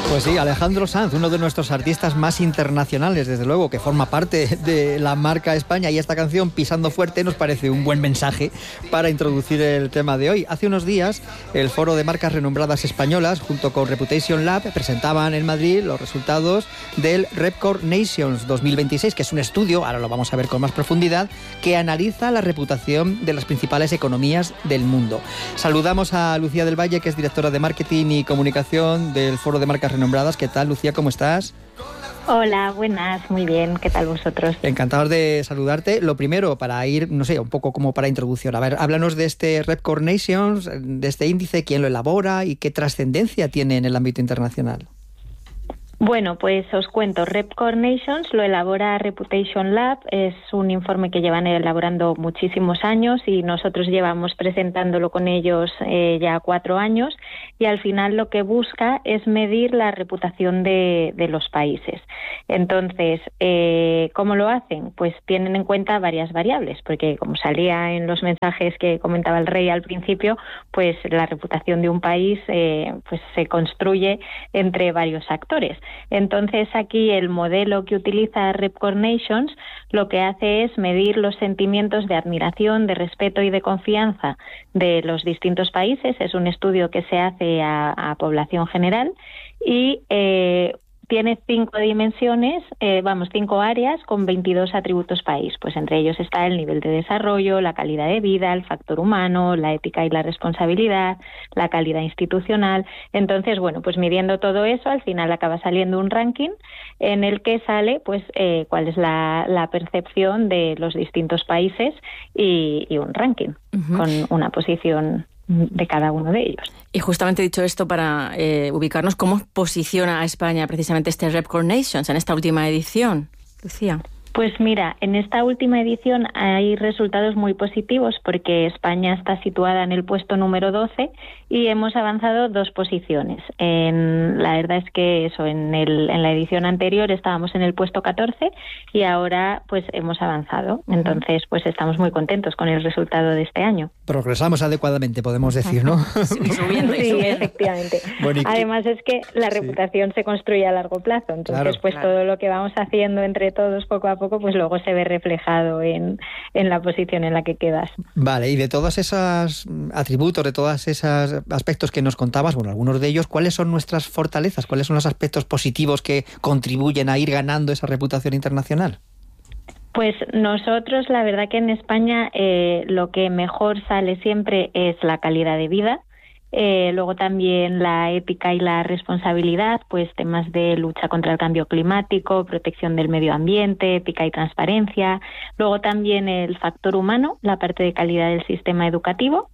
Pues sí, Alejandro Sanz, uno de nuestros artistas más internacionales, desde luego, que forma parte de la marca España, y esta canción, Pisando Fuerte, nos parece un buen mensaje para introducir el tema de hoy. Hace unos días, el Foro de Marcas Renombradas Españolas, junto con Reputation Lab, presentaban en Madrid los resultados del Repcore Nations 2026, que es un estudio, ahora lo vamos a ver con más profundidad, que analiza la reputación de las principales economías del mundo. Saludamos a Lucía del Valle, que es directora de Marketing y Comunicación del Foro de Marcas Renombradas. ¿Qué tal, Lucía? ¿Cómo estás? Hola, buenas, muy bien. ¿Qué tal vosotros? Encantados de saludarte. Lo primero, para ir, no sé, un poco como para introducción. A ver, háblanos de este Repcore Nations, de este índice, quién lo elabora y qué trascendencia tiene en el ámbito internacional. Bueno, pues os cuento. Repcore Nations lo elabora Reputation Lab. Es un informe que llevan elaborando muchísimos años y nosotros llevamos presentándolo con ellos ya 4 años, y al final lo que busca es medir la reputación de los países. Entonces, ¿cómo lo hacen? Pues tienen en cuenta varias variables, porque como salía en los mensajes que comentaba el rey al principio, pues la reputación de un país pues se construye entre varios actores. Entonces, aquí el modelo que utiliza Repcore Nations lo que hace es medir los sentimientos de admiración, de respeto y de confianza de los distintos países. Es un estudio que se hace a población general y tiene 5 dimensiones, 5 áreas con 22 atributos país. Pues entre ellos está el nivel de desarrollo, la calidad de vida, el factor humano, la ética y la responsabilidad, la calidad institucional. Entonces, bueno, pues midiendo todo eso, al final acaba saliendo un ranking en el que sale pues cuál es la percepción de los distintos países y un ranking con una posición de cada uno de ellos. Y justamente dicho esto, para ubicarnos, ¿cómo posiciona a España precisamente este Repcore Nations en esta última edición, Lucía? Pues mira, en esta última edición hay resultados muy positivos porque España está situada en el puesto número 12 y hemos avanzado 2 posiciones. La verdad es que eso, en la edición anterior estábamos en el puesto 14 y ahora pues hemos avanzado. Entonces pues estamos muy contentos con el resultado de este año. Progresamos adecuadamente, podemos decir, ¿no? Subiendo. Sí, efectivamente. Bueno, además es que la reputación se construye a largo plazo. Entonces todo lo que vamos haciendo entre todos poco a poco, pues luego se ve reflejado en la posición en la que quedas. Vale, y de todos esos atributos, de todos esos aspectos que nos contabas, bueno, algunos de ellos, ¿cuáles son nuestras fortalezas? ¿Cuáles son los aspectos positivos que contribuyen a ir ganando esa reputación internacional? Pues nosotros, la verdad que en España lo que mejor sale siempre es la calidad de vida. Luego también la ética y la responsabilidad, pues temas de lucha contra el cambio climático, protección del medio ambiente, ética y transparencia. Luego también el factor humano, la parte de calidad del sistema educativo.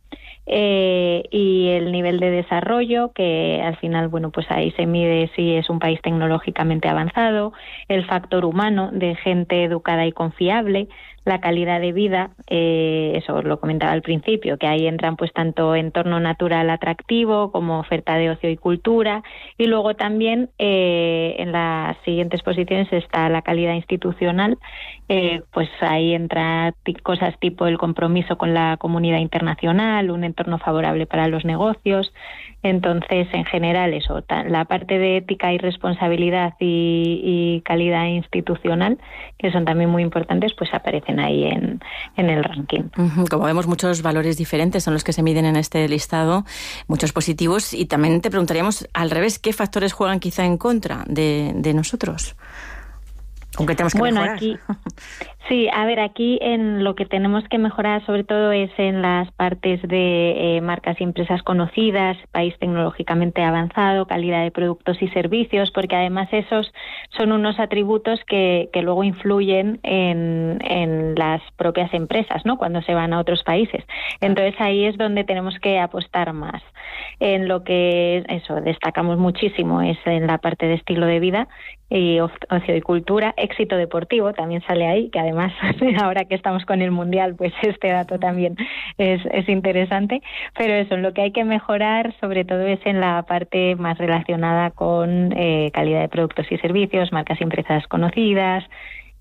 Y el nivel de desarrollo, que al final, bueno, pues ahí se mide si es un país tecnológicamente avanzado, el factor humano de gente educada y confiable, la calidad de vida, eso lo comentaba al principio, que ahí entran pues tanto entorno natural atractivo como oferta de ocio y cultura, y luego también en las siguientes posiciones está la calidad institucional, pues ahí entra cosas tipo el compromiso con la comunidad internacional, un entorno favorable para los negocios. Entonces, en general, eso, la parte de ética y responsabilidad y calidad institucional, que son también muy importantes, pues aparecen ahí en el ranking. Como vemos, muchos valores diferentes son los que se miden en este listado, muchos positivos, y también te preguntaríamos al revés, ¿qué factores juegan quizá en contra de nosotros? ¿Con qué tenemos que mejorar? Aquí, sí, a ver, aquí en lo que tenemos que mejorar sobre todo es en las partes de marcas y empresas conocidas, país tecnológicamente avanzado, calidad de productos y servicios, porque además esos son unos atributos que luego influyen en las propias empresas, ¿no?, cuando se van a otros países. Entonces ahí es donde tenemos que apostar más. En lo que eso destacamos muchísimo es en la parte de estilo de vida y ocio y cultura. Éxito deportivo también sale ahí, que además ahora que estamos con el Mundial, pues este dato también es interesante. Pero eso, en lo que hay que mejorar sobre todo es en la parte más relacionada con calidad de productos y servicios, marcas y empresas conocidas,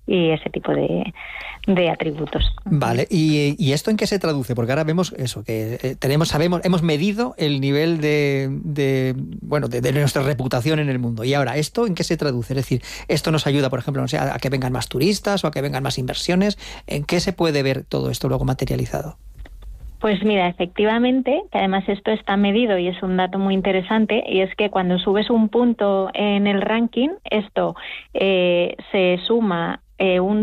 ese tipo de atributos. Vale, ¿y esto en qué se traduce? Porque ahora vemos eso, que hemos medido el nivel de nuestra reputación en el mundo. Y ahora, ¿esto en qué se traduce? Es decir, ¿esto nos ayuda, por ejemplo, no sé, a que vengan más turistas o a que vengan más inversiones? ¿En qué se puede ver todo esto luego materializado? Pues mira, efectivamente, que además esto está medido y es un dato muy interesante, y es que cuando subes un punto en el ranking, esto se suma un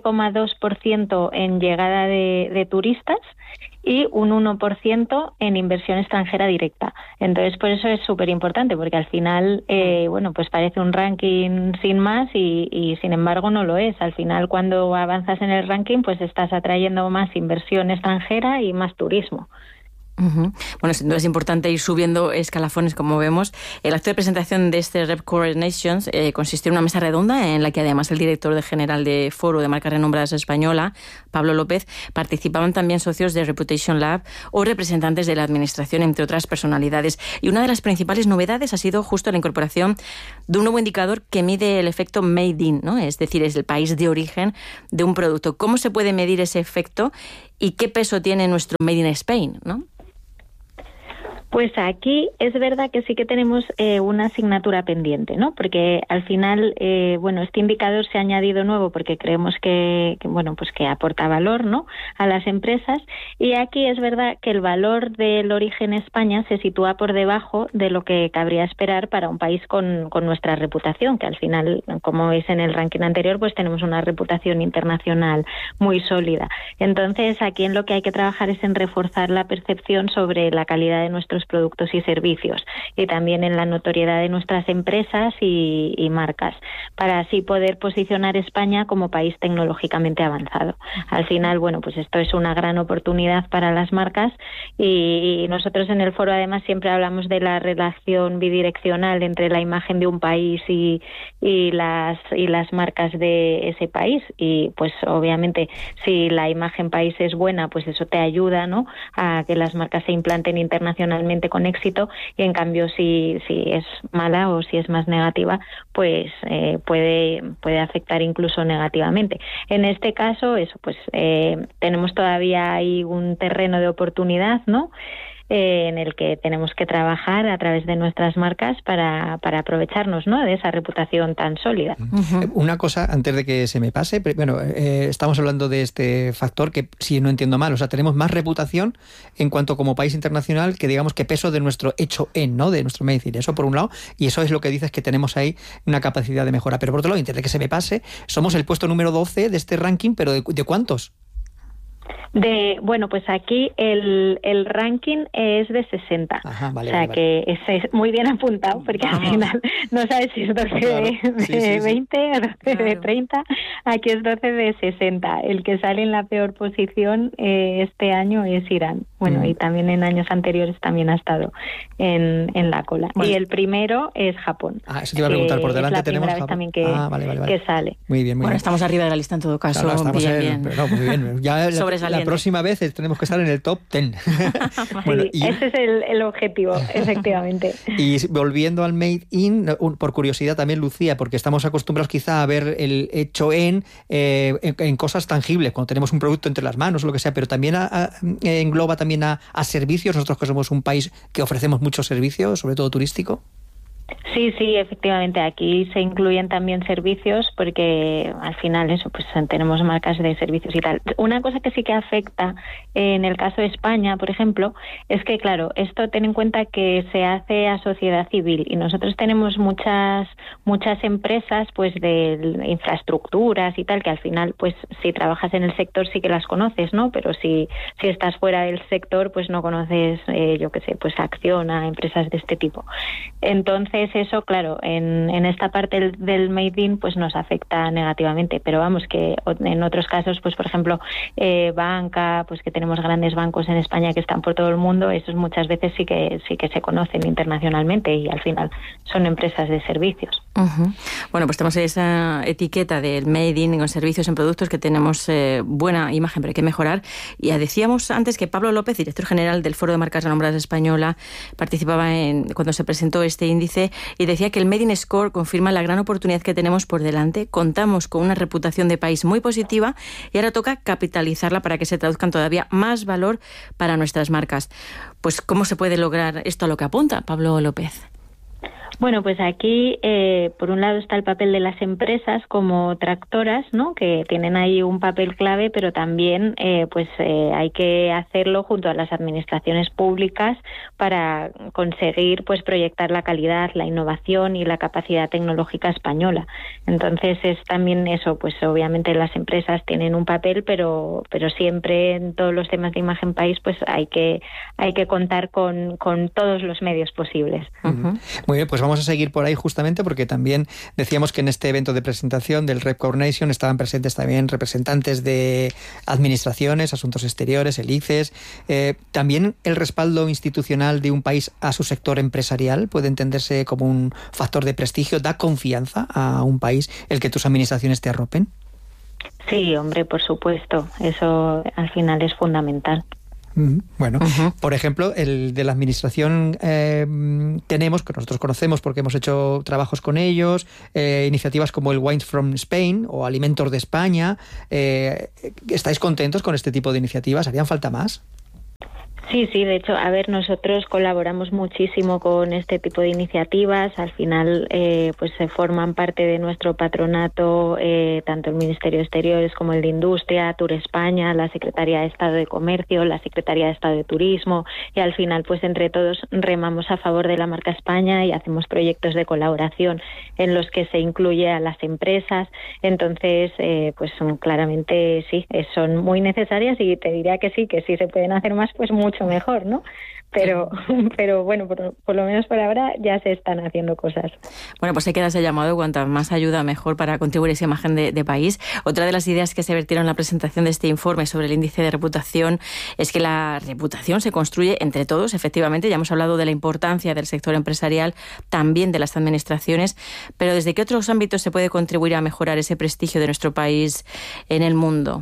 7,2% en llegada de turistas y un 1% en inversión extranjera directa. Entonces, por eso es súper importante, porque al final, pues parece un ranking sin más y sin embargo no lo es. Al final, cuando avanzas en el ranking, pues estás atrayendo más inversión extranjera y más turismo. Uh-huh. Bueno, sin duda es importante ir subiendo escalafones, como vemos. El acto de presentación de este Repcore Nations consistió en una mesa redonda en la que además el director general de Foro de Marcas Renombradas Española, Pablo López, participaban también socios de Reputation Lab o representantes de la administración, entre otras personalidades. Y una de las principales novedades ha sido justo la incorporación de un nuevo indicador que mide el efecto Made in, ¿no? Es decir, es el país de origen de un producto. ¿Cómo se puede medir ese efecto y qué peso tiene nuestro Made in Spain, ¿no? Pues aquí es verdad que sí que tenemos una asignatura pendiente, ¿no? Porque al final, este indicador se ha añadido nuevo porque creemos que aporta valor, ¿no?, a las empresas, y aquí es verdad que el valor del origen España se sitúa por debajo de lo que cabría esperar para un país con nuestra reputación, que al final, como veis en el ranking anterior, pues tenemos una reputación internacional muy sólida. Entonces, aquí en lo que hay que trabajar es en reforzar la percepción sobre la calidad de nuestros productos y servicios, y también en la notoriedad de nuestras empresas y marcas, para así poder posicionar España como país tecnológicamente avanzado. Al final, pues esto es una gran oportunidad para las marcas, y nosotros en el foro además siempre hablamos de la relación bidireccional entre la imagen de un país y las marcas de ese país, y pues obviamente si la imagen país es buena, pues eso te ayuda, ¿no?, a que las marcas se implanten internacionalmente con éxito, y en cambio si es mala o si es más negativa, pues puede afectar incluso negativamente. En este caso, tenemos todavía ahí un terreno de oportunidad, ¿no?, en el que tenemos que trabajar a través de nuestras marcas para aprovecharnos, ¿no?, de esa reputación tan sólida. Uh-huh. Una cosa, antes de que se me pase, estamos hablando de este factor que, si no entiendo mal, tenemos más reputación en cuanto como país internacional que, digamos, que peso de nuestro hecho en, ¿no?, de nuestro made in. Eso por un lado, y eso es lo que dices, que tenemos ahí una capacidad de mejora. Pero por otro lado, antes de que se me pase, somos el puesto número 12 de este ranking, pero ¿de cuántos? Pues aquí el ranking es de 60. Ajá, vale, que es muy bien apuntado, porque al final no sabes si es 12 de 20 o 12 de 30. Aquí es 12 de 60. El que sale en la peor posición este año es Irán. Y también en años anteriores también ha estado en la cola. Y el primero es Japón. Eso te iba a preguntar, por delante tenemos Japón. También que sale. Muy bien. Estamos arriba de la lista en todo caso. Claro, estamos bien. Muy bien. Ya la próxima vez tenemos que estar en el top 10. Ese es el objetivo, efectivamente. Y volviendo al Made in, por curiosidad también, Lucía, porque estamos acostumbrados quizá a ver el hecho en cosas tangibles, cuando tenemos un producto entre las manos o lo que sea, pero también engloba también a servicios, nosotros que somos un país que ofrecemos muchos servicios, sobre todo turístico. Sí, efectivamente, aquí se incluyen también servicios, porque al final tenemos marcas de servicios y tal. Una cosa que sí que afecta en el caso de España, por ejemplo, es que, claro, esto ten en cuenta que se hace a sociedad civil, y nosotros tenemos muchas empresas de infraestructuras y tal, que al final, si trabajas en el sector sí que las conoces, ¿no? Pero si estás fuera del sector, no conoces, Acciona, empresas de este tipo. Entonces, eso, claro, en esta parte del Made in nos afecta negativamente, pero vamos, que en otros casos, por ejemplo, banca, que tenemos grandes bancos en España que están por todo el mundo, esos muchas veces sí que se conocen internacionalmente, y al final son empresas de servicios. Uh-huh. Bueno, pues tenemos esa etiqueta del Made in en servicios, en productos, que tenemos buena imagen, pero hay que mejorar. Y ya decíamos antes que Pablo López, director general del Foro de Marcas Renombradas Española, participaba cuando se presentó este índice y decía que el Made in Score confirma la gran oportunidad que tenemos por delante. Contamos con una reputación de país muy positiva y ahora toca capitalizarla para que se traduzcan todavía más valor para nuestras marcas. Pues, ¿cómo se puede lograr esto a lo que apunta Pablo López? Bueno, pues aquí, por un lado está el papel de las empresas como tractoras, ¿no?, que tienen ahí un papel clave, pero también hay que hacerlo junto a las administraciones públicas para conseguir pues proyectar la calidad, la innovación y la capacidad tecnológica española. Entonces es también eso, pues obviamente las empresas tienen un papel, pero siempre en todos los temas de imagen país pues hay que contar con todos los medios posibles. Uh-huh. Muy bien, pues vamos a seguir por ahí justamente porque también decíamos que en este evento de presentación del Repcore Nation estaban presentes también representantes de administraciones, asuntos exteriores, el ICES. También el respaldo institucional de un país a su sector empresarial puede entenderse como un factor de prestigio. ¿Da confianza a un país el que tus administraciones te arropen? Sí, hombre, por supuesto. Eso al final es fundamental. Bueno, por ejemplo, el de la administración tenemos, que nosotros conocemos porque hemos hecho trabajos con ellos, iniciativas como el Wines from Spain o Alimentos de España. ¿Estáis contentos con este tipo de iniciativas? ¿Harían falta más? Sí, de hecho, nosotros colaboramos muchísimo con este tipo de iniciativas. Al final, pues se forman parte de nuestro patronato, tanto el Ministerio de Exteriores como el de Industria, Tour España, la Secretaría de Estado de Comercio, la Secretaría de Estado de Turismo, y al final, pues entre todos remamos a favor de la marca España y hacemos proyectos de colaboración en los que se incluye a las empresas. Entonces, pues claramente sí, son muy necesarias y te diría que sí se pueden hacer más, pues mucho mejor, ¿no? Pero bueno, por lo menos por ahora ya se están haciendo cosas. Bueno, pues hay que darse llamado, cuanta más ayuda mejor para contribuir a esa imagen de país. Otra de las ideas que se vertieron en la presentación de este informe sobre el índice de reputación es que la reputación se construye entre todos, efectivamente. Ya hemos hablado de la importancia del sector empresarial, también de las administraciones, pero ¿desde qué otros ámbitos se puede contribuir a mejorar ese prestigio de nuestro país en el mundo?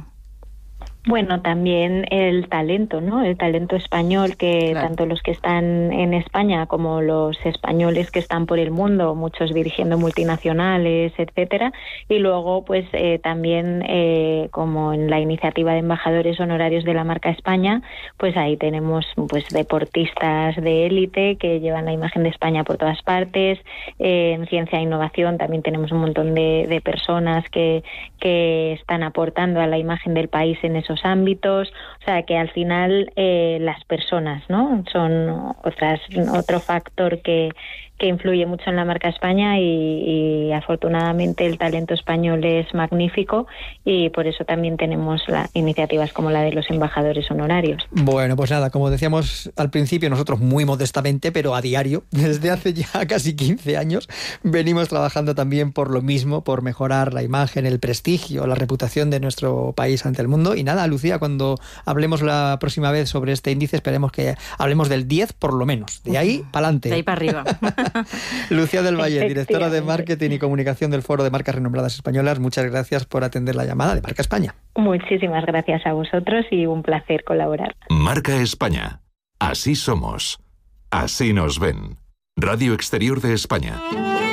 Bueno, también el talento, ¿no? El talento español, que claro, tanto los que están en España como los españoles que están por el mundo, muchos dirigiendo multinacionales, etcétera, y luego pues también como en la iniciativa de embajadores honorarios de la marca España, pues ahí tenemos pues deportistas de élite que llevan la imagen de España por todas partes. En ciencia e innovación también tenemos un montón de personas que están aportando a la imagen del país en esos ámbitos. O sea que al final las personas, ¿no?, son otro factor que influye mucho en la marca España y afortunadamente el talento español es magnífico y por eso también tenemos iniciativas como la de los embajadores honorarios. Bueno, pues nada, como decíamos al principio, nosotros muy modestamente, pero a diario, desde hace ya casi 15 años, venimos trabajando también por lo mismo, por mejorar la imagen, el prestigio, la reputación de nuestro país ante el mundo. Y nada, Lucía, cuando hablemos la próxima vez sobre este índice, esperemos que hablemos del 10 por lo menos. De ahí para adelante. De ahí para arriba. Lucía del Valle, directora de Marketing y Comunicación del Foro de Marcas Renombradas Españolas, muchas gracias por atender la llamada de Marca España. Muchísimas gracias a vosotros y un placer colaborar. Marca España. Así somos. Así nos ven. Radio Exterior de España.